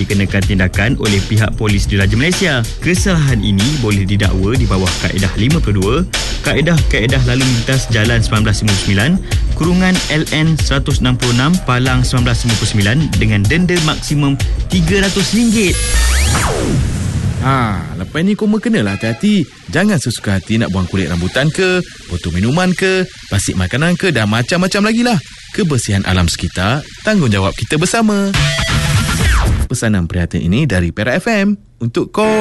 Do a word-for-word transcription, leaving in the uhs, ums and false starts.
dikenakan tindakan oleh pihak polis Diraja Malaysia. Kesalahan ini boleh didakwa di bawah Kaedah lima puluh dua, Kaedah-Kaedah Lalu Lintas Jalan sembilan belas sembilan puluh sembilan, kurungan L N seratus enam puluh enam Palang sembilan belas sembilan puluh sembilan dengan denda maksimum tiga ratus ringgit. Ha, lepas ni kau kenalah hati-hati. Jangan sesuka hati nak buang kulit rambutan ke, botol minuman ke, plastik makanan ke dan macam-macam lagi lah. Kebersihan alam sekitar, tanggungjawab kita bersama. Pesanan prihatin ini dari Perak F M untuk kau.